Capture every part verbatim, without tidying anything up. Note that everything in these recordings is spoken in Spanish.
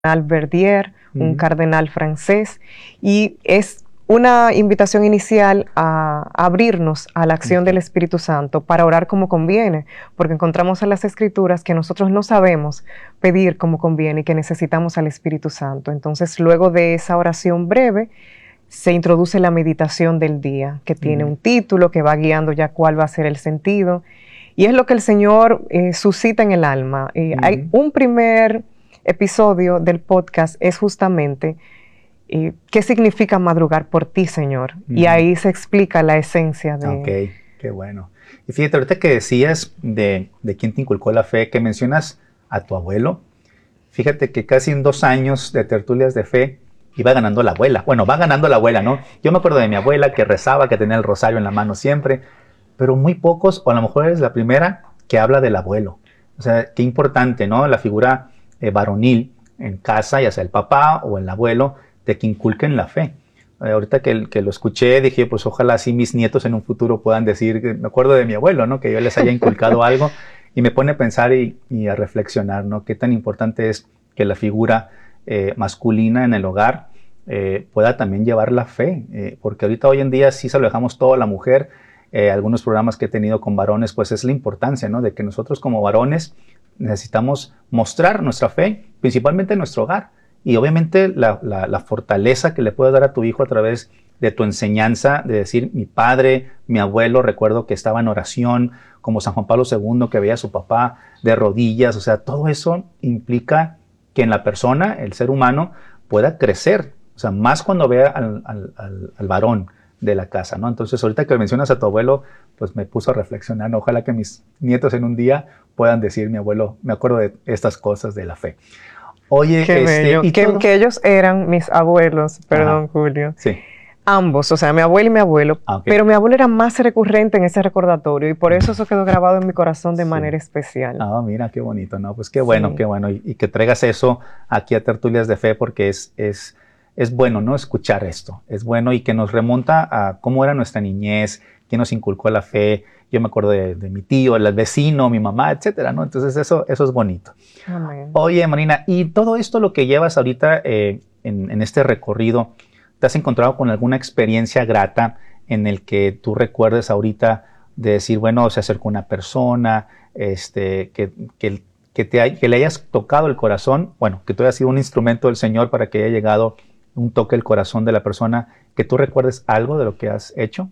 Verdier, Ujú. un cardenal francés, y es una invitación inicial a abrirnos a la acción del Espíritu Santo para orar como conviene, porque encontramos en las Escrituras que nosotros no sabemos pedir como conviene y que necesitamos al Espíritu Santo. Entonces, luego de esa oración breve, se introduce la meditación del día, que tiene Ujú. un título que va guiando ya cuál va a ser el sentido, y es lo que el Señor eh, suscita en el alma. Eh, Hay Ujú. un primer episodio del podcast es justamente eh, qué significa madrugar por ti, Señor. Y Ujú. ahí se explica la esencia de... Ok, qué bueno. Y fíjate, ahorita que decías de, de quién te inculcó la fe, que mencionas a tu abuelo, fíjate que casi en dos años de tertulias de fe iba ganando la abuela. Bueno, va ganando la abuela, ¿no? Yo me acuerdo de mi abuela que rezaba, que tenía el rosario en la mano siempre, pero muy pocos, o a lo mejor eres la primera que habla del abuelo. O sea, qué importante, ¿no? La figura eh, varonil en casa, ya sea el papá o el abuelo, de que inculquen la fe. Eh, ahorita que, que lo escuché, dije, pues ojalá así mis nietos en un futuro puedan decir, me acuerdo de mi abuelo, ¿no? Que yo les haya inculcado algo, y me pone a pensar y, y a reflexionar, ¿no? Qué tan importante es que la figura eh, masculina en el hogar eh, pueda también llevar la fe, eh, porque ahorita hoy en día sí se lo dejamos todo a la mujer. Eh, algunos programas que he tenido con varones, pues es la importancia, ¿no? De que nosotros como varones necesitamos mostrar nuestra fe, principalmente en nuestro hogar, y obviamente la, la, la fortaleza que le puedes dar a tu hijo a través de tu enseñanza, de decir, mi padre, mi abuelo, recuerdo que estaba en oración, como San Juan Pablo segundo, que veía a su papá de rodillas, o sea, todo eso implica que en la persona, el ser humano, pueda crecer, o sea, más cuando vea al, al, al, al varón de la casa, ¿no? Entonces, ahorita que mencionas a tu abuelo, pues me puso a reflexionar, ¿no? Ojalá que mis nietos en un día puedan decir, mi abuelo, me acuerdo de estas cosas de la fe. Oye, Qué este, bello. y Que, todo. que ellos eran mis abuelos, perdón, Ajá, Julio. sí. Ambos, o sea, mi abuelo y mi abuelo, Ah, ok. pero mi abuelo era más recurrente en ese recordatorio y por eso eso quedó grabado en mi corazón de Sí. manera especial. Ah, mira, qué bonito, ¿no? Pues qué bueno, Sí. qué bueno. Y, y que traigas eso aquí a Tertulias de Fe, porque es, es, es bueno, ¿no? Escuchar esto. Es bueno y que nos remonta a cómo era nuestra niñez, quién nos inculcó la fe. Yo me acuerdo de, de mi tío, el vecino, mi mamá, etcétera, ¿no? Entonces eso, eso es bonito. Amén. Oye, Marina, y todo esto lo que llevas ahorita eh, en, en este recorrido, ¿te has encontrado con alguna experiencia grata en el que tú recuerdes ahorita de decir, bueno, se acercó una persona, este, que, que, que, te, que le hayas tocado el corazón, bueno, que tú hayas sido un instrumento del Señor para que haya llegado un toque al corazón de la persona, que tú recuerdes algo de lo que has hecho?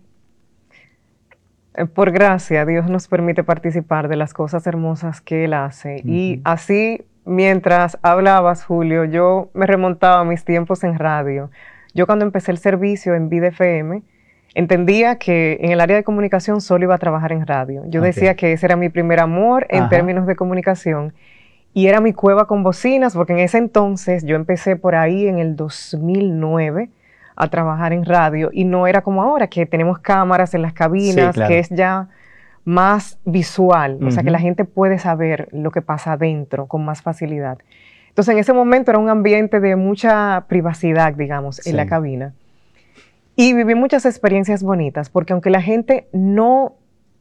Eh, Por gracia, Dios nos permite participar de las cosas hermosas que Él hace. Ujú. Y así, mientras hablabas, Julio, yo me remontaba a mis tiempos en radio. Yo cuando empecé el servicio en Vida F M, entendía que en el área de comunicación solo iba a trabajar en radio. Yo Ok. decía que ese era mi primer amor en Ajá. términos de comunicación. Y era mi cueva con bocinas, porque en ese entonces yo empecé por ahí en el dos mil nueve a trabajar en radio y no era como ahora que tenemos cámaras en las cabinas, Sí, claro. que es ya más visual, o sea que la Ujú. gente puede saber lo que pasa adentro con más facilidad. Entonces en ese momento era un ambiente de mucha privacidad, digamos, en la Sí. cabina. Y viví muchas experiencias bonitas, porque aunque la gente no,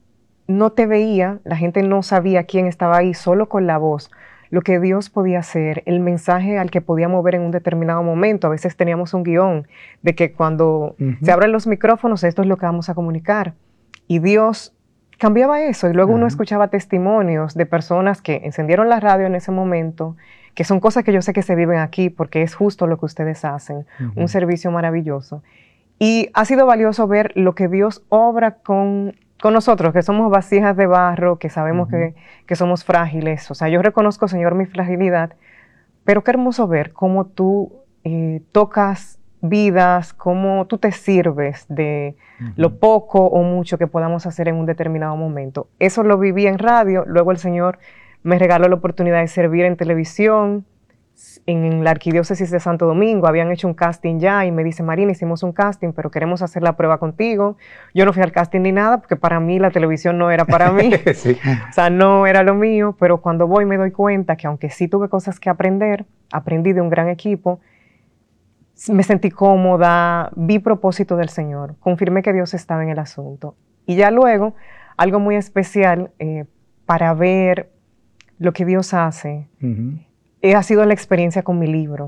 no te veía, la gente no sabía quién estaba ahí, solo con la voz, lo que Dios podía hacer, el mensaje al que podía mover en un determinado momento. A veces teníamos un guión de que cuando Ujú. se abren los micrófonos, esto es lo que vamos a comunicar. Y Dios cambiaba eso. Y luego uno Ajá. escuchaba testimonios de personas que encendieron la radio en ese momento, que son cosas que yo sé que se viven aquí porque es justo lo que ustedes hacen. Ujú. Un servicio maravilloso. Y ha sido valioso ver lo que Dios obra con, con nosotros, que somos vasijas de barro, que sabemos Ujú. que, que somos frágiles. O sea, yo reconozco, Señor, mi fragilidad, pero qué hermoso ver cómo tú eh, tocas vidas, cómo tú te sirves de Ujú. lo poco o mucho que podamos hacer en un determinado momento. Eso lo viví en radio, luego el Señor me regaló la oportunidad de servir en televisión, en la Arquidiócesis de Santo Domingo. Habían hecho un casting ya y me dice, Marina, hicimos un casting, pero queremos hacer la prueba contigo. Yo no fui al casting ni nada, porque para mí la televisión no era para mí. Sí. O sea, no era lo mío, pero cuando voy me doy cuenta que aunque sí tuve cosas que aprender, aprendí de un gran equipo, me sentí cómoda, vi propósito del Señor, confirmé que Dios estaba en el asunto. Y ya luego, algo muy especial eh, para ver lo que Dios hace. Ujú. eh, ha sido la experiencia con mi libro.